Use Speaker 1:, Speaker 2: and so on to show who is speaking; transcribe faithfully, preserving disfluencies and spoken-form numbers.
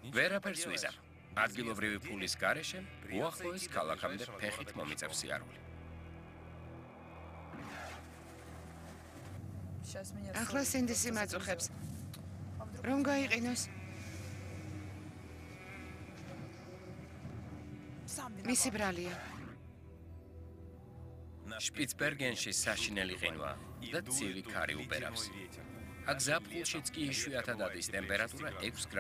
Speaker 1: ვერაფერს ვიზამ. ადგილობრივი ფულის გარეშე უახლოეს ქალაქამდე ფეხით მომიწევს სიარული.
Speaker 2: ახლა სინდისი მაწუხებს. რომ გაიყინოს? მისი ბრალია.
Speaker 1: შპიცბერგენში საშინელი ყინვა და ცივი ქარი უბერავს. აქ ზაფხულშიც კი იშვიათად ადის ტემპერატურა ექვს